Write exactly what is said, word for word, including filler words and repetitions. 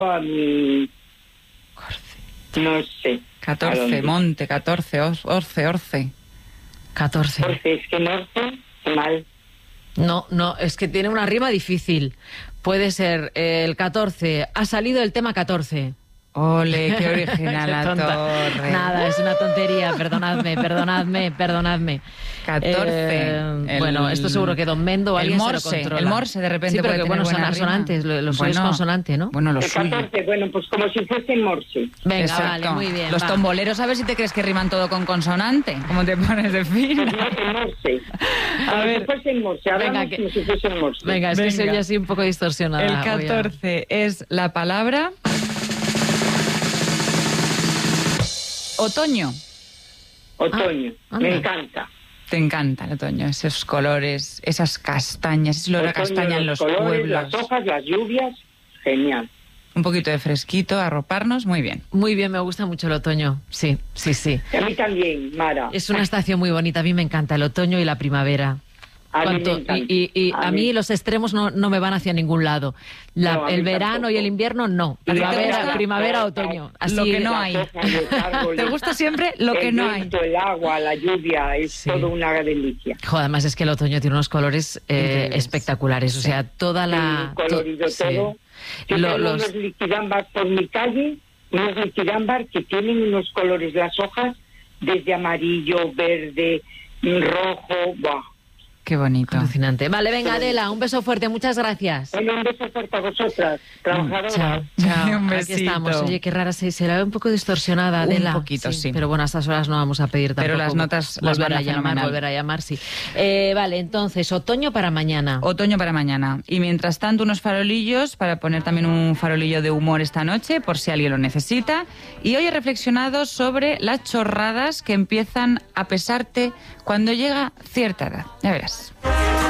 Um, no sé. catorce, monte, catorce, orce, orce. catorce. Orce, es que norte, mal. No, no, es que tiene una rima difícil. Puede ser eh, el catorce. Ha salido el tema catorce. Ole, qué original Qué la tonta. torre. Nada, es una tontería. Perdonadme, perdonadme, perdonadme. catorce. Eh, El- Bueno, esto seguro que Don Mendo o el alguien morse, se lo controla. el morse de repente Sí, pero puede que tener bueno, son buena rima. consonantes, lo, lo suyo es Bueno, consonante, ¿no? Bueno, lo El suyo. catorce, bueno, pues como si fuese en morse. Venga, Exacto. vale, muy bien. Los va. tomboleros, ¿sabes si te crees que riman todo con consonante? ¿Cómo te pones de Pues fina? no, en morse. A Como ver. si fuese en morse. Hablamos Venga, que- como si fuese en morse. Venga, es que Venga. soy así un poco distorsionada. El voy a- catorce es la palabra otoño. Otoño. Ah, Me anda. encanta. Te encanta el otoño, esos colores, esas castañas, ese olor a Otoño, castaña en los colores, pueblos. las hojas, las lluvias. Genial. Un poquito de fresquito, arroparnos, muy bien. Muy bien, me gusta mucho el otoño. Sí, sí, sí. Y a mí también, Mara. Es una estación muy bonita. A mí me encanta el otoño y la primavera. A mí me Cuanto- encanta. y y- y A a, mí. mí los extremos no, no me van hacia ningún lado. La- No, a mí el verano tampoco. y el invierno no. ¿Y a ti te Primavera, gusta? primavera, otoño. Así, Lo que no Las hay. hojas, los árboles, ¿Te gusta siempre lo que el no hay? viento, el agua, la lluvia, es Sí. todo una delicia. Jo, además es que el otoño tiene unos colores eh, Increíbles. espectaculares. O sea, toda la... Sí, colorido to- sí. todo. Yo Lo- tengo los- unos liquidámbar por mi calle, unos liquidámbar que tienen unos colores, las hojas, desde amarillo, verde, rojo, ¡buah! Qué bonito. Alucinante. Vale, venga, Adela, un beso fuerte. Muchas gracias. Bueno, un beso fuerte a vosotras, trabajadoras. Chao, chao. Un Aquí besito. estamos. Oye, qué rara, se, se la ve un poco distorsionada, Un Adela. poquito, sí. Pero bueno, a estas horas no vamos a pedir tampoco. Pero las notas las volver van a a llamar, fenomenal. volver a llamar, sí. Eh, vale, entonces, otoño para mañana. Otoño para mañana. Y mientras tanto, unos farolillos para poner también un farolillo de humor esta noche, por si alguien lo necesita. Y hoy he reflexionado sobre las chorradas que empiezan a pesarte cuando llega cierta edad. Ya verás.